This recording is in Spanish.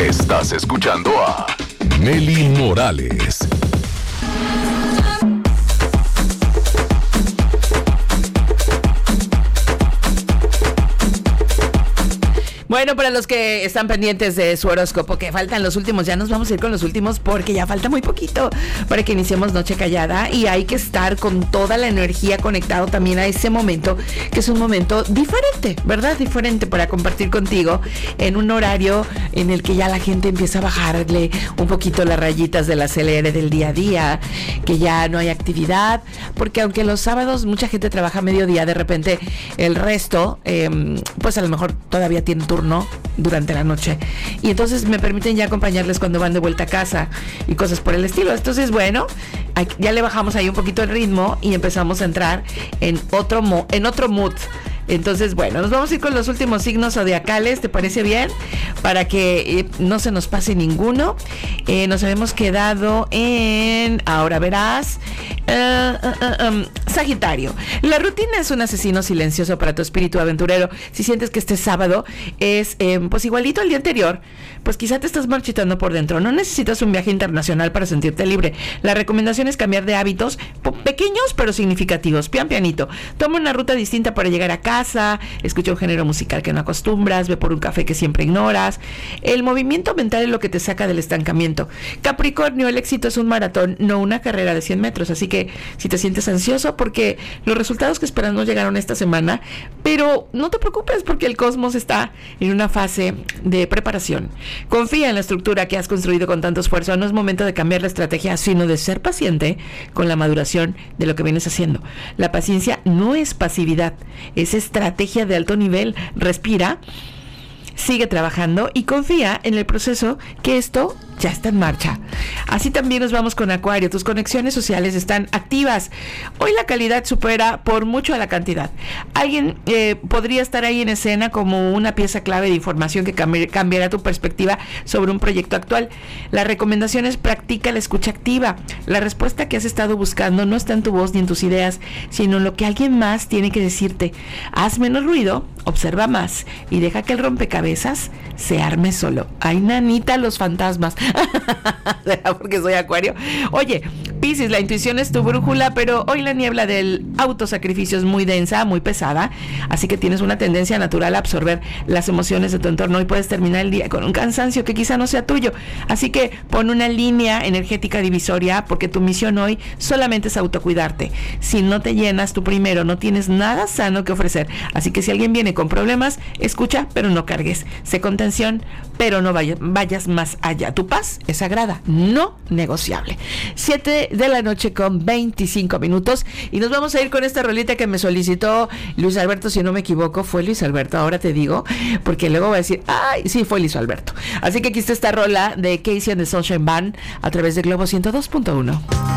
Estás escuchando a Nelly Morales. Bueno, para los que están pendientes de su horóscopo, que faltan los últimos, ya nos vamos a ir con los últimos porque ya falta muy poquito para que iniciemos Noche Callada y hay que estar con toda la energía conectado también a ese momento, que es un momento diferente, ¿verdad? Diferente para compartir contigo en un horario en el que ya la gente empieza a bajarle un poquito las rayitas del acelere del día a día, que ya no hay actividad, porque aunque los sábados mucha gente trabaja a mediodía, de repente el resto, pues a lo mejor todavía tiene turno durante la noche y entonces me permiten ya acompañarles cuando van de vuelta a casa y cosas por el estilo. Entonces, bueno, ya le bajamos ahí un poquito el ritmo y empezamos a entrar en otro mood. Entonces, bueno, nos vamos a ir con los últimos signos zodiacales, ¿te parece bien? Para que no se nos pase ninguno. Nos habíamos quedado en... Ahora verás... Sagitario. La rutina es un asesino silencioso para tu espíritu aventurero. Si sientes que este sábado es pues igualito al día anterior, pues quizá te estás marchitando por dentro. No necesitas un viaje internacional para sentirte libre. La recomendación es cambiar de hábitos pequeños pero significativos, pian pianito. Toma una ruta distinta para llegar a casa, escucha un género musical que no acostumbras, ve por un café que siempre ignoras. El movimiento mental es lo que te saca del estancamiento. Capricornio, el éxito es un maratón, no una carrera de 100 metros, así que si te sientes ansioso porque los resultados que esperas no llegaron esta semana, pero no te preocupes porque el cosmos está en una fase de preparación. Confía en la estructura que has construido con tanto esfuerzo. No es momento de cambiar la estrategia, sino de ser paciente con la maduración de lo que vienes haciendo. La paciencia no es pasividad, es estrategia de alto nivel. Respira, sigue trabajando y confía en el proceso, que esto ya está en marcha. Así también nos vamos con Acuario. Tus conexiones sociales están activas. Hoy la calidad supera por mucho a la cantidad. Alguien podría estar ahí en escena como una pieza clave de información que cambiará tu perspectiva sobre un proyecto actual. La recomendación es practica la escucha activa. La respuesta que has estado buscando no está en tu voz ni en tus ideas, sino en lo que alguien más tiene que decirte. Haz menos ruido, observa más y deja que el rompecabezas se arme solo. Ay, nanita, los fantasmas. Porque soy Acuario. Oye, Piscis, la intuición es tu brújula, pero hoy la niebla del autosacrificio es muy densa, muy pesada, así que tienes una tendencia natural a absorber las emociones de tu entorno y puedes terminar el día con un cansancio que quizá no sea tuyo. Así que pon una línea energética divisoria, porque tu misión hoy solamente es autocuidarte. Si no te llenas tú primero, no tienes nada sano que ofrecer. Así que si alguien viene con problemas, escucha, pero no cargues. Sé contención, pero no vayas más allá. Tu paz es sagrada, no negociable. 7 de la noche con 25 minutos y nos vamos a ir con esta rolita que me solicitó Luis Alberto, si no me equivoco, fue Luis Alberto, ahora te digo, porque luego voy a decir, ay, sí, fue Luis Alberto. Así que aquí está esta rola de Casey and the Sunshine Band a través de Globo 102.1.